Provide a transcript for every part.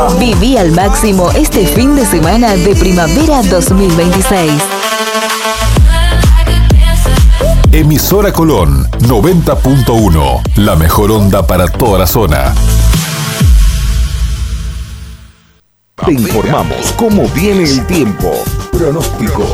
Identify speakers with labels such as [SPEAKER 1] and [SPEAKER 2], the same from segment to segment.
[SPEAKER 1] Viví al máximo este fin de semana de primavera 2026.
[SPEAKER 2] Emisora Colón 90.1, la mejor onda para toda la zona.
[SPEAKER 3] Te informamos cómo viene el tiempo. Pronóstico.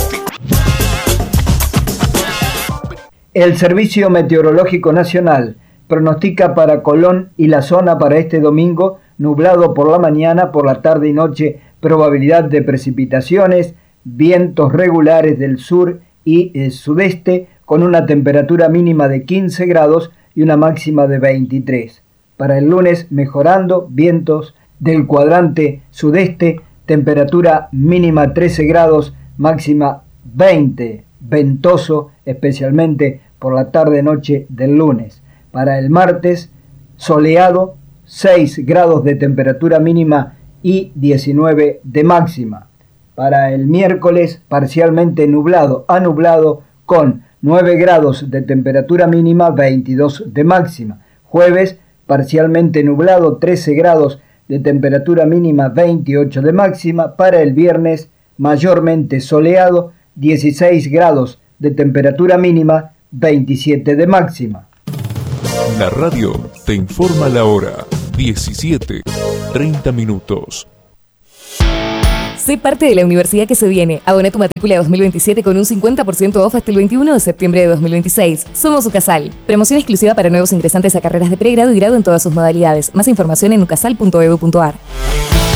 [SPEAKER 4] El Servicio Meteorológico Nacional pronostica para Colón y la zona para este domingo nublado por la mañana, por la tarde y noche probabilidad de precipitaciones, vientos regulares del sur y sudeste con una temperatura mínima de 15 grados y una máxima de 23. Para el lunes mejorando, vientos del cuadrante sudeste, temperatura mínima 13 grados, máxima 20, ventoso especialmente por la tarde-noche del lunes. Para el martes, soleado, 6 grados de temperatura mínima y 19 de máxima. Para el miércoles, parcialmente nublado a nublado con 9 grados de temperatura mínima, 22 de máxima. Jueves, parcialmente nublado, 13 grados de temperatura mínima, 28 de máxima. Para el viernes, mayormente soleado, 16 grados de temperatura mínima, 27 de máxima.
[SPEAKER 2] La radio te informa la hora, 17:30.
[SPEAKER 1] Sé parte de la universidad que se viene. Abona tu matrícula 2027 con un 50% off hasta el 21 de septiembre de 2026. Somos UCASAL. Promoción exclusiva para nuevos ingresantes a carreras de pregrado y grado en todas sus modalidades. Más información en ucasal.edu.ar.